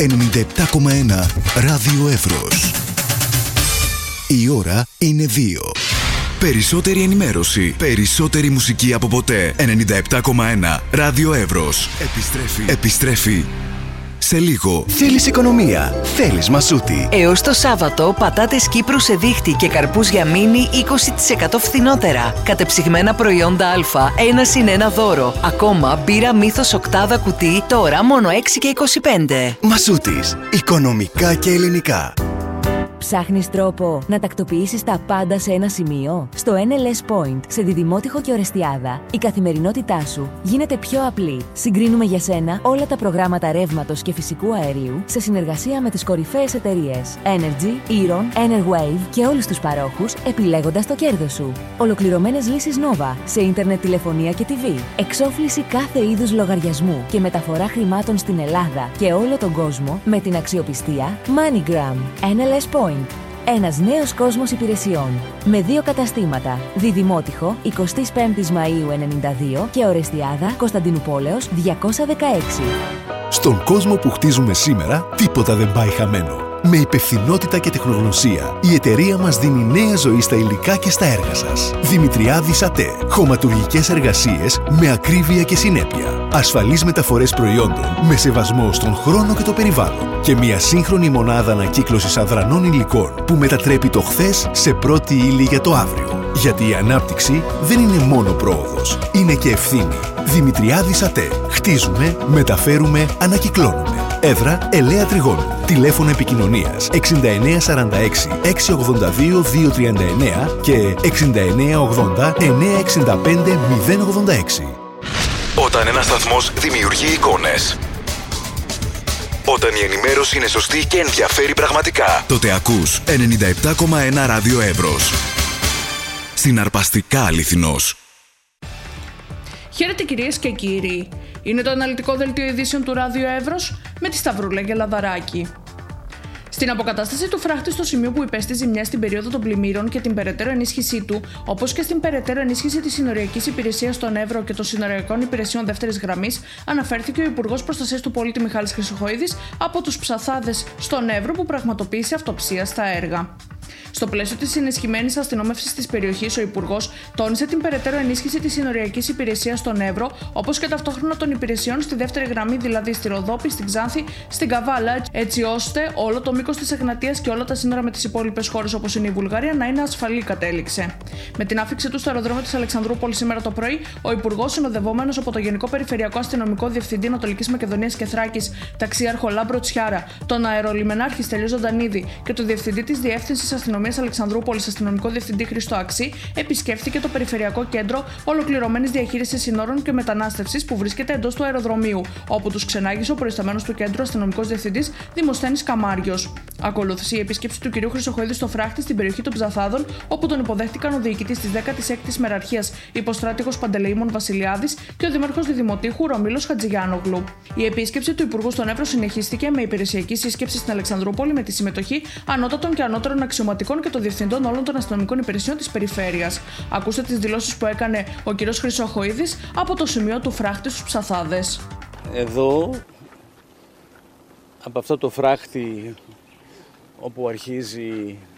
97,1 Ράδιο Εύρος. Η ώρα είναι 2. Περισσότερη ενημέρωση, περισσότερη μουσική από ποτέ. 97,1 Ράδιο Εύρος. Επιστρέφει σε λίγο. Θέλεις οικονομία, θέλεις Μασούτη. Έως το Σάββατο, πατάτες Κύπρου σε δίχτυ και καρπούς για μίνι 20% φθηνότερα. Κατεψυγμένα προϊόντα Α, 1+1 δώρο. Ακόμα μπύρα Μύθος οκτάδα κουτί, τώρα μόνο 6,25. Μασούτης, οικονομικά και ελληνικά. Ψάχνεις τρόπο να τακτοποιήσεις τα πάντα σε ένα σημείο? Στο NLS Point, σε Διδημότυχο και Ορεστιάδα, η καθημερινότητά σου γίνεται πιο απλή. Συγκρίνουμε για σένα όλα τα προγράμματα ρεύματος και φυσικού αερίου σε συνεργασία με τις κορυφαίες εταιρείες Energy, Eron, Enerwave και όλους τους παρόχους, επιλέγοντας το κέρδος σου. Ολοκληρωμένες λύσεις Nova σε ίντερνετ, τηλεφωνία και TV. Εξόφληση κάθε είδους λογαριασμού και μεταφορά χρημάτων στην Ελλάδα και όλο τον κόσμο με την αξιοπιστία MoneyGram. NLS Point. Ένας νέος κόσμος υπηρεσιών. Με 2 καταστήματα. Διδημότυχο, 25 Μαΐου 92 και Ορεστιάδα, Κωνσταντινουπόλεως 216. Στον κόσμο που χτίζουμε σήμερα, τίποτα δεν πάει χαμένο. Με υπευθυνότητα και τεχνογνωσία, η εταιρεία μας δίνει νέα ζωή στα υλικά και στα έργα σας. Δημητριάδης ΑΤΕ. Χωματουργικές εργασίες με ακρίβεια και συνέπεια. Ασφαλείς μεταφορές προϊόντων με σεβασμό στον χρόνο και το περιβάλλον. Και μια σύγχρονη μονάδα ανακύκλωσης αδρανών υλικών που μετατρέπει το χθες σε πρώτη ύλη για το αύριο. Γιατί η ανάπτυξη δεν είναι μόνο πρόοδος, είναι και ευθύνη. Δημητριάδης ΑΤΕ. Χτίζουμε, μεταφέρουμε, ανακυκλώνουμε. Έδρα Ελαία Τριγώνου. Τηλέφωνο επικοινωνίας 6946 682 239 και 6980 965 086. Όταν ένας σταθμός δημιουργεί εικόνες, όταν η ενημέρωση είναι σωστή και ενδιαφέρει πραγματικά, τότε ακούς 97,1 Ράδιο Εύρος. Συναρπαστικά αληθινός. Χαίρετε κυρίες και κύριοι. Είναι το αναλυτικό δελτίο ειδήσεων του Ράδιο Εύρος με τη Σταυρούλα Γελαδαράκη. Στην αποκατάσταση του φράχτη στο σημείο που υπέστη ζημιά στην περίοδο των πλημμύρων και την περαιτέρω ενίσχυσή του, όπως και στην περαιτέρω ενίσχυση της συνοριακής υπηρεσίας στον Εύρο και των συνοριακών υπηρεσιών δεύτερης γραμμής, αναφέρθηκε ο Υπουργός Προστασίας του Πολίτη Μιχάλης Χρυσοχοΐδης από τους ψαθάδες στον Εύρο που πραγματοποίησε αυτοψία στα έργα. Στο πλαίσιο της ενισχυμένης αστυνόμευσης της περιοχής, ο Υπουργός τόνισε την περαιτέρω ενίσχυση της συνοριακής υπηρεσίας στον Εύρο, όπως και ταυτόχρονα των υπηρεσιών στη δεύτερη γραμμή, δηλαδή στη Ροδόπη, στην Ξάνθη, στην Καβάλα, έτσι ώστε όλο το μήκος της Εγνατίας και όλα τα σύνορα με τις υπόλοιπες χώρες όπως είναι η Βουλγαρία να είναι ασφαλή, κατέληξε. Με την άφηξή του στο αεροδρόμιο της Αλεξανδρούπολης σήμερα το πρωί, ο Υπουργός, συνοδευόμενος από το Γενικό Περιφερειακό Αστυνομικό Διευθυντή Ανατολικής Μακεδονίας και Θράκης, ταξίαρχο Λάμπρο Τσιάρα, τον αερολιμενάρχη Στέλιο Ζωντανίδη και τον Διευθυντή της Διεύθυνσης Αστυνομίας Αλεξανδρούπολης, αστυνομικό διευθυντή Χρήστο Αξή, επισκέφθηκε το Περιφερειακό Κέντρο Ολοκληρωμένης Διαχείρισης Συνόρων και Μετανάστευσης που βρίσκεται εντός του αεροδρομίου, όπου τους ξενάγησε ο προϊσταμένος του κέντρου αστυνομικός διευθυντής Δημοσθένης Καμάριος. Ακολούθησε η επίσκεψη του κ. Χρυσοχοΐδη στο φράχτη στην περιοχή των Ψαθάδων, όπου τον υποδέχτηκαν ο διοικητής της 16ης Μεραρχίας υποστράτηγος Παντελεήμων Βασιλιάδης και ο δήμαρχος Διδημοτήχου Ρωμήλος Χατζηγιάνογλου. Η επίσκεψη του Υπουργού στον Εύρο συνεχίστηκε με υπηρεσιακή σύσκεψη στην Αλεξανδρούπολη με τη συμμετοχή ανώτατων και ανώτερων αξιωματικών και των διευθυντών όλων των αστυνομικών υπηρεσιών της περιφέρειας. Ακούστε τις δηλώσεις που έκανε ο κ. Χρυσοχοΐδης από το σημείο του φράχτη στους Ψαθάδες. Εδώ, από αυτό το φράχτη όπου αρχίζει